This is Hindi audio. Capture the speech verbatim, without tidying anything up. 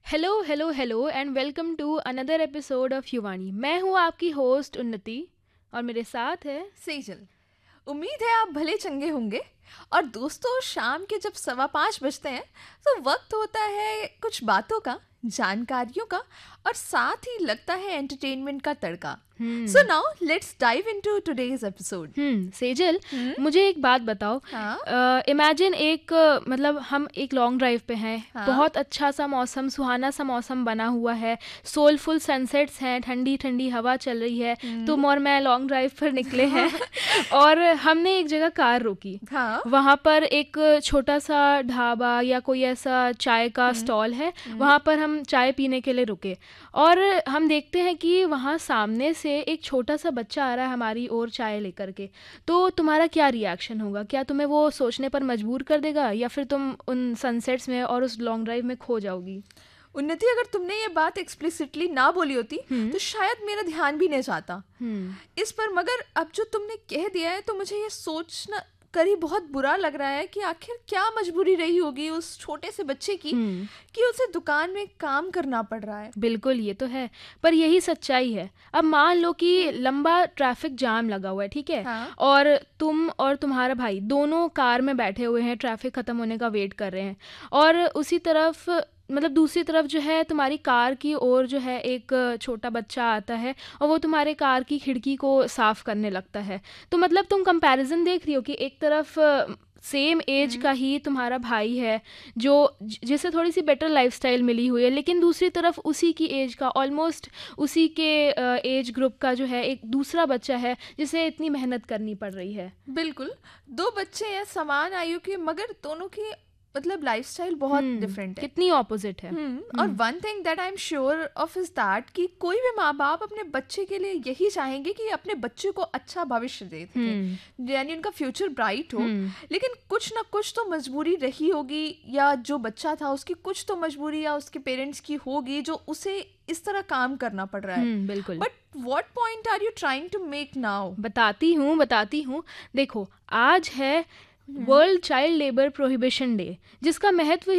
Hello hello hello and welcome to another episode of युवानी। मैं हूँ आपकी होस्ट उन्नति और मेरे साथ है सेजल। उम्मीद है आप भले चंगे होंगे। और दोस्तों, शाम के जब सवा पाँच बजते हैं तो वक्त होता है कुछ बातों का, जानकारियों का और साथ ही लगता है एंटरटेनमेंट का तड़का। So now let's dive into today's episode. हम्म सेजल, मुझे एक बात बताओ। हाँ इमेजिन एक अ, मतलब हम एक लॉन्ग ड्राइव पे हैं। हाँ। बहुत अच्छा सा मौसम, सुहाना सा मौसम बना हुआ है। सोलफुल सनसेट्स हैं, ठंडी ठंडी हवा चल रही है। तुम और मैं लॉन्ग ड्राइव पर निकले हैं और हमने एक जगह कार रोकी। हाँ वहाँ पर एक छोटा सा ढाबा या कोई ऐसा चाय का स्टॉल है। वहाँ पर हम चाय पीने के लिए रुके और हम देखते हैं कि वहाँ सामने से एक छोटा सा बच्चा आ रहा है हमारी ओर चाय लेकर के। तो तुम्हारा क्या रिएक्शन होगा? क्या तुम्हें वो सोचने पर मजबूर कर देगा या फिर तुम उन सनसेट्स में और उस लॉन्ग ड्राइव में खो जाओगी? उन्नति, अगर तुमने ये बात एक्सप्लिसिटली ना बोली होती तो शायद मेरा ध्यान भी नहीं जाता इस पर, मगर अब जो तुमने कह दिया है तो मुझे ये सोचना कर ही बहुत बुरा लग रहा है कि आखिर क्या मजबूरी रही होगी उस छोटे से बच्चे की कि उसे दुकान में काम करना पड़ रहा है। बिल्कुल, ये तो है, पर यही सच्चाई है। अब मान लो कि लंबा ट्रैफिक जाम लगा हुआ है, ठीक है? हाँ। और तुम और तुम्हारा भाई दोनों कार में बैठे हुए हैं, ट्रैफिक ख़त्म होने का वेट कर रहे हैं और उसी तरफ मतलब दूसरी तरफ जो है तुम्हारी कार की ओर जो है एक छोटा बच्चा आता है और वो तुम्हारे कार की खिड़की को साफ़ करने लगता है। तो मतलब तुम कंपैरिजन देख रही हो कि एक तरफ सेम एज का ही तुम्हारा भाई है जो जिसे थोड़ी सी बेटर लाइफस्टाइल मिली हुई है, लेकिन दूसरी तरफ उसी की एज का, ऑलमोस्ट उसी के एज ग्रुप का जो है एक दूसरा बच्चा है जिसे इतनी मेहनत करनी पड़ रही है। बिल्कुल, दो बच्चे हैं समान आयु के, मगर दोनों की मतलब लाइफस्टाइल बहुत डिफरेंट है, कितनी ऑपोजिट है। हम्म और one thing that I am sure of is that कि कोई भी माँ बाप अपने बच्चे के लिए यही चाहेंगे कि अपने बच्चे को अच्छा भविष्य दे सके, यानी उनका फ्यूचर ब्राइट हो। लेकिन कुछ ना कुछ तो मजबूरी रही होगी, या जो बच्चा था उसकी कुछ तो मजबूरी या उसके पेरेंट्स की होगी जो उसे इस तरह काम करना पड़ रहा है। बिल्कुल। But what point are you trying to make now? बताती हूँ बताती हूँ देखो, आज है world child labour prohibition day, जिसका महत्व